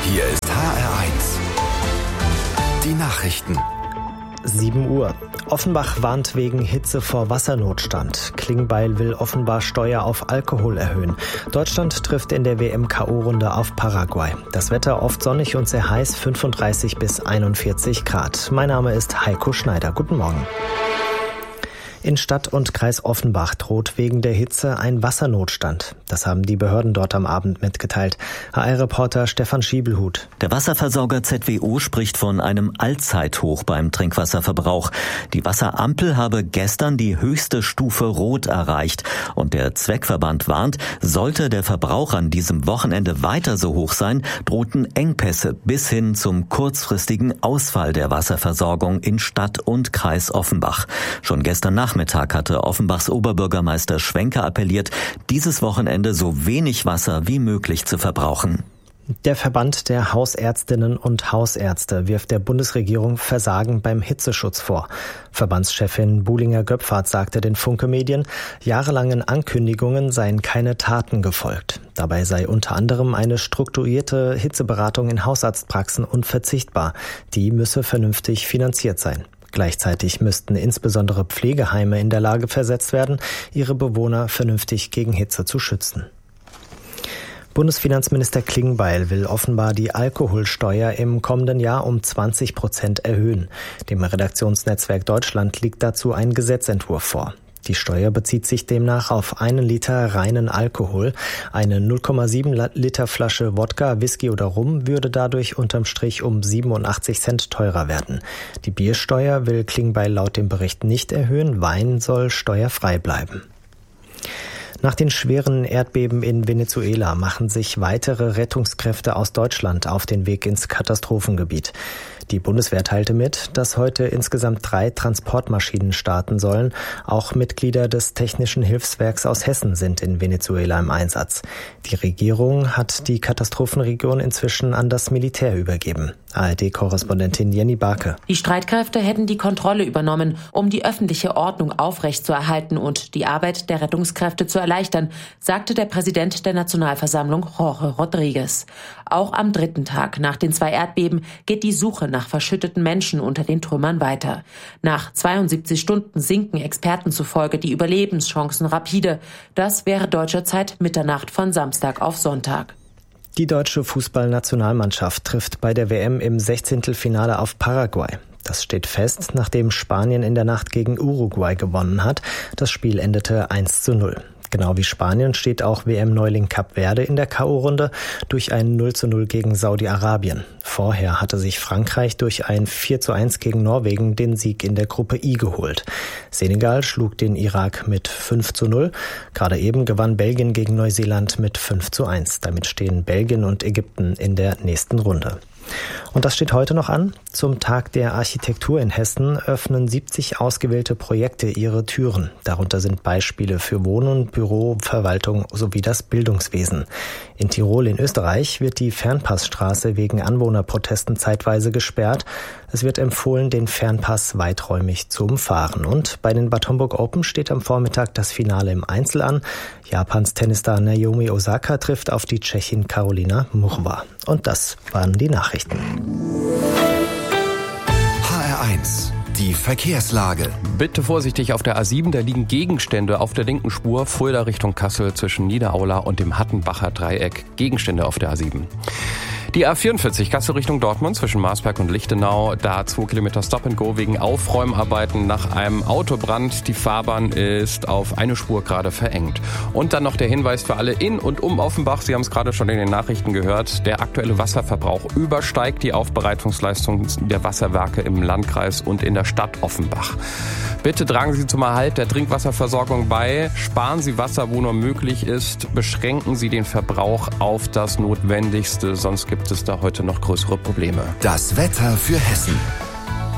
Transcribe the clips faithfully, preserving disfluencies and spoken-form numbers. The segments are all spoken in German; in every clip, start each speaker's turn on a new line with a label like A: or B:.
A: Hier ist H R eins. Die Nachrichten.
B: sieben Uhr. Offenbach warnt wegen Hitze vor Wassernotstand. Klingbeil will offenbar Steuer auf Alkohol erhöhen. Deutschland trifft in der W M-K O-Runde auf Paraguay. Das Wetter oft sonnig und sehr heiß, fünfunddreißig bis einundvierzig Grad. Mein Name ist Heiko Schneider. Guten Morgen. In Stadt und Kreis Offenbach droht wegen der Hitze ein Wassernotstand. Das haben die Behörden dort am Abend mitgeteilt. H R-Reporter Stefan Schiebelhut.
C: Der Wasserversorger Z W O spricht von einem Allzeithoch beim Trinkwasserverbrauch. Die Wasserampel habe gestern die höchste Stufe Rot erreicht. Und der Zweckverband warnt, sollte der Verbrauch an diesem Wochenende weiter so hoch sein, drohten Engpässe bis hin zum kurzfristigen Ausfall der Wasserversorgung in Stadt und Kreis Offenbach. Schon gestern Nachmittag Nachmittag hatte Offenbachs Oberbürgermeister Schwenker appelliert, dieses Wochenende so wenig Wasser wie möglich zu verbrauchen.
B: Der Verband der Hausärztinnen und Hausärzte wirft der Bundesregierung Versagen beim Hitzeschutz vor. Verbandschefin Buhlinger-Göpfert sagte den Funke Medien, jahrelangen Ankündigungen seien keine Taten gefolgt. Dabei sei unter anderem eine strukturierte Hitzeberatung in Hausarztpraxen unverzichtbar. Die müsse vernünftig finanziert sein. Gleichzeitig müssten insbesondere Pflegeheime in der Lage versetzt werden, ihre Bewohner vernünftig gegen Hitze zu schützen. Bundesfinanzminister Klingbeil will offenbar die Alkoholsteuer im kommenden Jahr um zwanzig Prozent erhöhen. Dem Redaktionsnetzwerk Deutschland liegt dazu ein Gesetzentwurf vor. Die Steuer bezieht sich demnach auf einen Liter reinen Alkohol. Eine null Komma sieben Liter Flasche Wodka, Whisky oder Rum würde dadurch unterm Strich um siebenundachtzig Cent teurer werden. Die Biersteuer will Klingbeil laut dem Bericht nicht erhöhen. Wein soll steuerfrei bleiben. Nach den schweren Erdbeben in Venezuela machen sich weitere Rettungskräfte aus Deutschland auf den Weg ins Katastrophengebiet. Die Bundeswehr teilte mit, dass heute insgesamt drei Transportmaschinen starten sollen. Auch Mitglieder des Technischen Hilfswerks aus Hessen sind in Venezuela im Einsatz. Die Regierung hat die Katastrophenregion inzwischen an das Militär übergeben. A R D-Korrespondentin Jenny Barke.
D: Die Streitkräfte hätten die Kontrolle übernommen, um die öffentliche Ordnung aufrechtzuerhalten und die Arbeit der Rettungskräfte zu erleichtern, sagte der Präsident der Nationalversammlung Jorge Rodriguez. Auch am dritten Tag nach den zwei Erdbeben geht die Suche nach verschütteten Menschen unter den Trümmern weiter. Nach zweiundsiebzig Stunden sinken Experten zufolge die Überlebenschancen rapide. Das wäre deutscher Zeit Mitternacht von Samstag auf Sonntag.
B: Die deutsche Fußballnationalmannschaft trifft bei der W M im Sechzehntelfinale auf Paraguay. Das steht fest, nachdem Spanien in der Nacht gegen Uruguay gewonnen hat. Das Spiel endete eins zu null. Genau wie Spanien steht auch W M-Neuling Kap Verde in der K O-Runde durch ein null zu null gegen Saudi-Arabien. Vorher hatte sich Frankreich durch ein vier zu eins gegen Norwegen den Sieg in der Gruppe I geholt. Senegal schlug den Irak mit fünf zu null. Gerade eben gewann Belgien gegen Neuseeland mit fünf zu eins. Damit stehen Belgien und Ägypten in der nächsten Runde. Und das steht heute noch an. Zum Tag der Architektur in Hessen öffnen siebzig ausgewählte Projekte ihre Türen. Darunter sind Beispiele für Wohnen, Büro, Verwaltung sowie das Bildungswesen. In Tirol in Österreich wird die Fernpassstraße wegen Anwohnerprotesten zeitweise gesperrt. Es wird empfohlen, den Fernpass weiträumig zu umfahren. Und bei den Bad Homburg Open steht am Vormittag das Finale im Einzel an. Japans Tennisstar Naomi Osaka trifft auf die Tschechin Karolina Muchova. Und das waren die Nachrichten.
A: H R eins. Die Verkehrslage.
E: Bitte vorsichtig auf der A sieben, da liegen Gegenstände auf der linken Spur, Fulda Richtung Kassel zwischen Niederaula und dem Hattenbacher Dreieck. Gegenstände auf der A sieben. Die A vierundvierzig, Kassel Richtung Dortmund zwischen Marsberg und Lichtenau, da zwei Kilometer Stop and Go wegen Aufräumarbeiten nach einem Autobrand. Die Fahrbahn ist auf eine Spur gerade verengt. Und dann noch der Hinweis für alle in und um Offenbach, Sie haben es gerade schon in den Nachrichten gehört, der aktuelle Wasserverbrauch übersteigt die Aufbereitungsleistung der Wasserwerke im Landkreis und in der Stadt Offenbach. Bitte tragen Sie zum Erhalt der Trinkwasserversorgung bei, sparen Sie Wasser, wo nur möglich ist, beschränken Sie den Verbrauch auf das Notwendigste, sonst gibt es da heute noch größere Probleme.
A: Das Wetter für Hessen.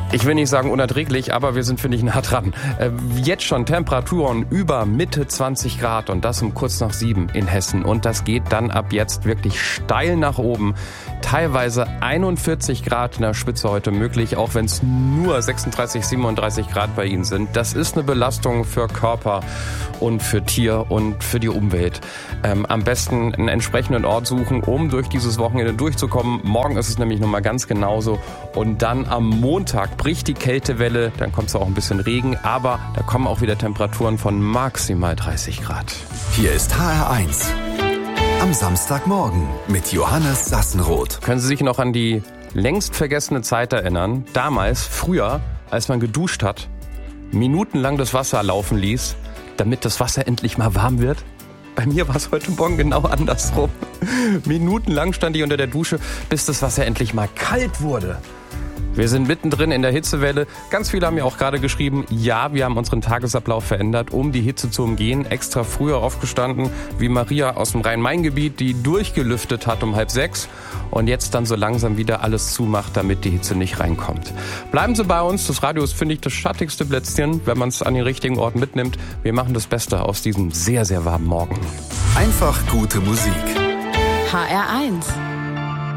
E: Ich will nicht sagen unerträglich, aber wir sind, finde ich, nah dran. Äh, jetzt schon Temperaturen über Mitte zwanzig Grad und das um kurz nach sieben in Hessen. Und das geht dann ab jetzt wirklich steil nach oben. Teilweise einundvierzig Grad in der Spitze heute möglich, auch wenn es nur sechsunddreißig, siebenunddreißig Grad bei Ihnen sind. Das ist eine Belastung für Körper und für Tier und für die Umwelt. Ähm, am besten einen entsprechenden Ort suchen, um durch dieses Wochenende durchzukommen. Morgen ist es nämlich nochmal ganz genauso. Und dann am Montag bricht die Kältewelle, dann kommt zwar auch ein bisschen Regen, aber da kommen auch wieder Temperaturen von maximal dreißig Grad.
A: Hier ist H R eins. Am Samstagmorgen mit Johannes Sassenroth.
E: Können Sie sich noch an die längst vergessene Zeit erinnern? Damals, früher, als man geduscht hat, minutenlang das Wasser laufen ließ, damit das Wasser endlich mal warm wird? Bei mir war es heute Morgen genau andersrum. Minutenlang stand ich unter der Dusche, bis das Wasser endlich mal kalt wurde. Wir sind mittendrin in der Hitzewelle. Ganz viele haben ja auch gerade geschrieben, ja, wir haben unseren Tagesablauf verändert, um die Hitze zu umgehen. Extra früher aufgestanden, wie Maria aus dem Rhein-Main-Gebiet, die durchgelüftet hat um halb sechs und jetzt dann so langsam wieder alles zumacht, damit die Hitze nicht reinkommt. Bleiben Sie bei uns. Das Radio ist, finde ich, das schattigste Plätzchen, wenn man es an den richtigen Ort mitnimmt. Wir machen das Beste aus diesem sehr, sehr warmen Morgen.
A: Einfach gute Musik.
F: H R eins.